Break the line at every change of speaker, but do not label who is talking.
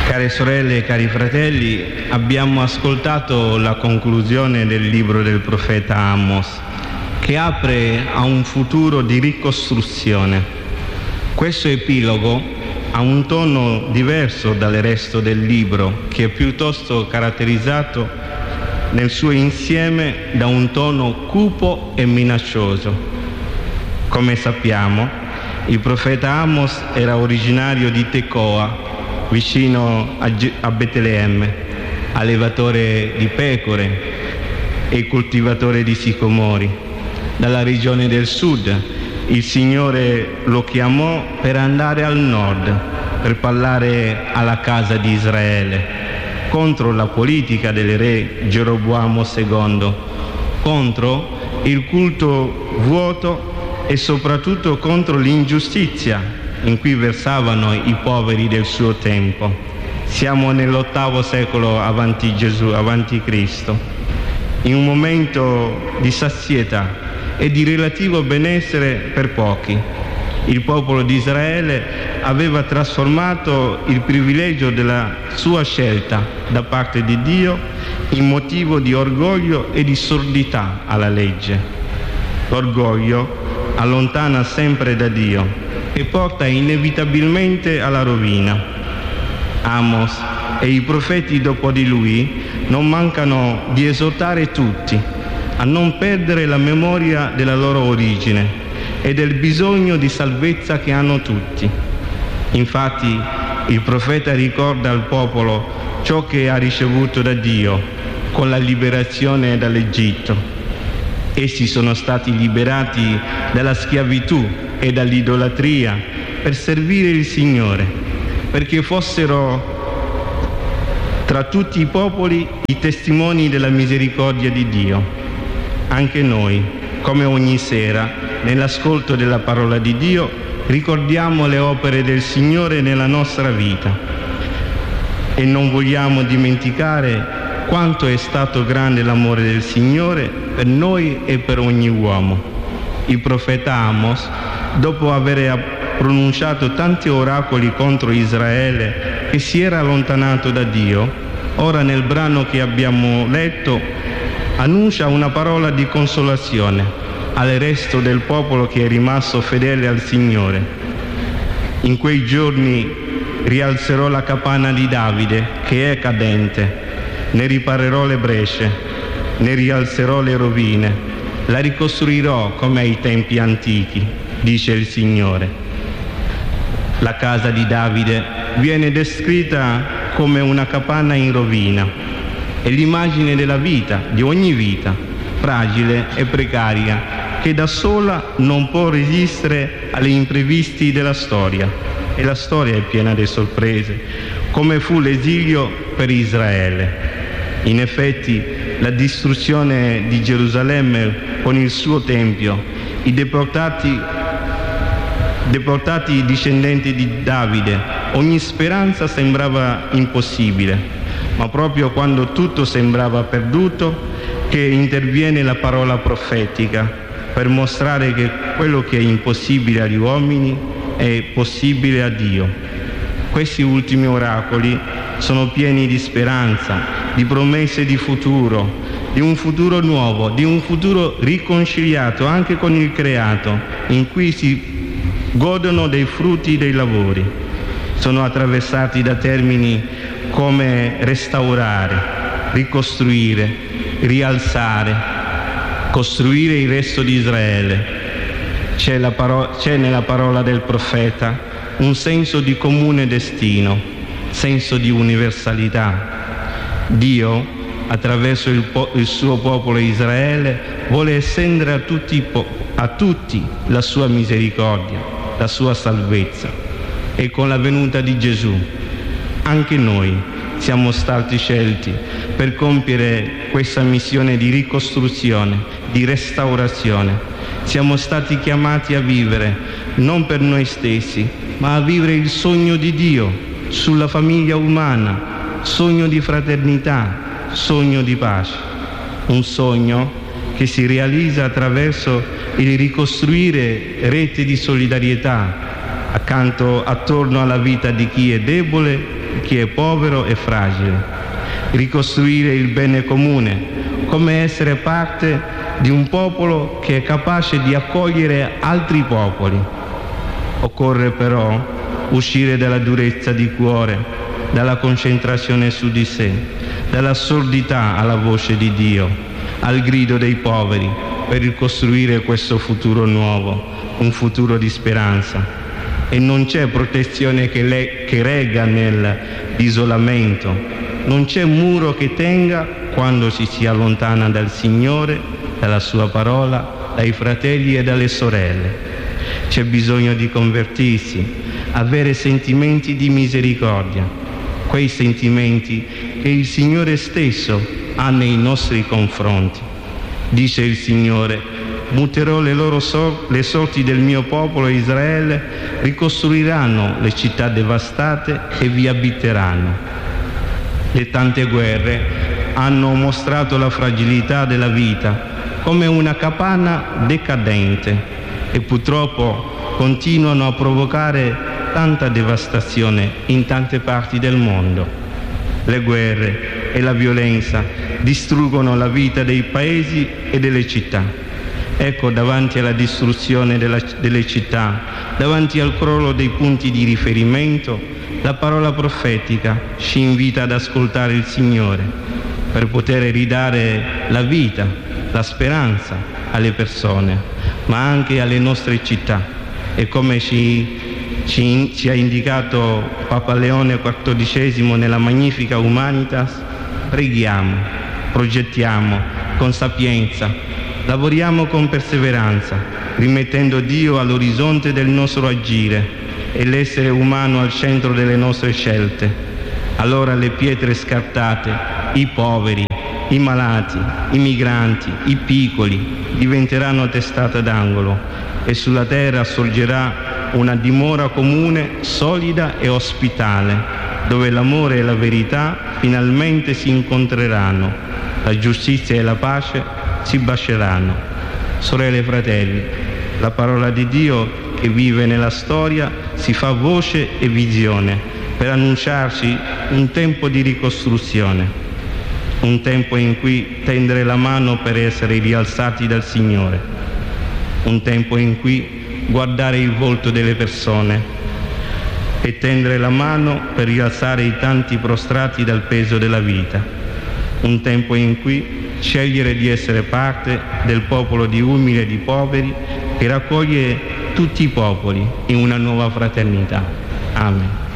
Care sorelle e cari fratelli, abbiamo ascoltato la conclusione del libro del profeta Amos, che apre a un futuro di ricostruzione. Questo epilogo ha un tono diverso dal resto del libro, che è piuttosto caratterizzato nel suo insieme da un tono cupo e minaccioso. Come sappiamo, il profeta Amos era originario di Tecoa, vicino a Betlemme, allevatore di pecore e coltivatore di sicomori. Dalla regione del sud il Signore lo chiamò per andare al nord, per parlare alla casa di Israele, contro la politica del re Geroboamo II, contro il culto vuoto e soprattutto contro l'ingiustizia in cui versavano i poveri del suo tempo. Siamo nell'8° secolo avanti Gesù, avanti Cristo, in un momento di sazietà e di relativo benessere per pochi. Il popolo di Israele aveva trasformato il privilegio della sua scelta da parte di Dio in motivo di orgoglio e di sordità alla legge. L'orgoglio allontana sempre da Dio e porta inevitabilmente alla rovina. Amos e i profeti dopo di lui non mancano di esortare tutti a non perdere la memoria della loro origine e del bisogno di salvezza che hanno tutti. Infatti, il profeta ricorda al popolo ciò che ha ricevuto da Dio con la liberazione dall'Egitto. Essi sono stati liberati dalla schiavitù e dall'idolatria per servire il Signore, perché fossero tra tutti i popoli i testimoni della misericordia di Dio. Anche noi, come ogni sera, nell'ascolto della parola di Dio, ricordiamo le opere del Signore nella nostra vita e non vogliamo dimenticare quanto è stato grande l'amore del Signore per noi e per ogni uomo. Il profeta Amos, dopo aver pronunciato tanti oracoli contro Israele che si era allontanato da Dio, ora nel brano che abbiamo letto annuncia una parola di consolazione al resto del popolo che è rimasto fedele al Signore. In quei giorni rialzerò la capanna di Davide che è cadente, ne riparerò le brecce, ne rialzerò le rovine, la ricostruirò come ai tempi antichi, dice il Signore. La casa di Davide viene descritta come una capanna in rovina. È l'immagine della vita, di ogni vita, fragile e precaria, che da sola non può resistere agli imprevisti della storia. E la storia è piena di sorprese, come fu l'esilio per Israele. In effetti, la distruzione di Gerusalemme con il suo tempio, i deportati discendenti di Davide, ogni speranza sembrava impossibile. Ma proprio quando tutto sembrava perduto, che interviene la parola profetica per mostrare che quello che è impossibile agli uomini è possibile a Dio. Questi ultimi oracoli sono pieni di speranza, di promesse di futuro, di un futuro nuovo, di un futuro riconciliato anche con il creato, in cui si godono dei frutti dei lavori. Sono attraversati da termini come restaurare, ricostruire, rialzare, costruire il resto di Israele. C'è nella parola del profeta un senso di comune destino, senso di universalità. Dio, attraverso il suo popolo Israele, vuole estendere a tutti la sua misericordia, la sua salvezza. E con la venuta di Gesù anche noi siamo stati scelti per compiere questa missione di ricostruzione, di restaurazione. Siamo stati chiamati a vivere non per noi stessi, ma a vivere il sogno di Dio sulla famiglia umana, sogno di fraternità, sogno di pace. Un sogno che si realizza attraverso il ricostruire reti di solidarietà attorno alla vita di chi è debole, chi è povero e fragile, ricostruire il bene comune, come essere parte di un popolo che è capace di accogliere altri popoli. Occorre però uscire dalla durezza di cuore, dalla concentrazione su di sé, dalla sordità alla voce di Dio, al grido dei poveri, per ricostruire questo futuro nuovo, un futuro di speranza. E non c'è protezione che regga nell'isolamento, non c'è muro che tenga quando ci si allontana dal Signore, dalla sua parola, dai fratelli e dalle sorelle. C'è bisogno di convertirsi, avere sentimenti di misericordia, quei sentimenti che il Signore stesso ha nei nostri confronti. Dice il Signore: muterò le sorti del mio popolo Israele, ricostruiranno le città devastate e vi abiteranno. Le tante guerre hanno mostrato la fragilità della vita come una capanna decadente e purtroppo continuano a provocare tanta devastazione in tante parti del mondo. Le guerre e la violenza distruggono la vita dei paesi e delle città. Ecco, davanti alla distruzione delle città, davanti al crollo dei punti di riferimento, la parola profetica ci invita ad ascoltare il Signore per poter ridare la vita, la speranza alle persone, ma anche alle nostre città. E come ci ha indicato Papa Leone XIV nella Magnificat Humanitas, preghiamo, progettiamo con sapienza, lavoriamo con perseveranza, rimettendo Dio all'orizzonte del nostro agire e l'essere umano al centro delle nostre scelte. Allora le pietre scartate, i poveri, i malati, i migranti, i piccoli diventeranno testata d'angolo e sulla terra sorgerà una dimora comune, solida e ospitale, dove l'amore e la verità finalmente si incontreranno, la giustizia e la pace si baceranno. Sorelle e fratelli, la parola di Dio che vive nella storia si fa voce e visione per annunciarci un tempo di ricostruzione, un tempo in cui tendere la mano per essere rialzati dal Signore, un tempo in cui guardare il volto delle persone e tendere la mano per rialzare i tanti prostrati dal peso della vita, un tempo in cui scegliere di essere parte del popolo di umili e di poveri che raccoglie tutti i popoli in una nuova fraternità. Amen.